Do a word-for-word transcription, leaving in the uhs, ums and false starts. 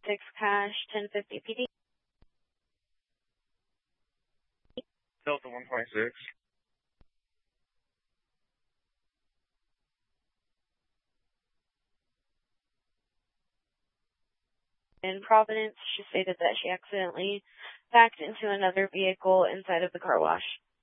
six Cash, ten fifty P D. Delta one twenty-six. In Providence, she stated that she accidentally backed into another vehicle inside of the car wash.